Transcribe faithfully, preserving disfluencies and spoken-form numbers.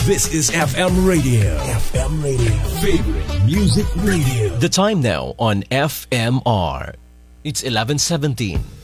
This is F M Radio. F M Radio. Favorite Music Radio. The time now on F M R. It's eleven seventeen.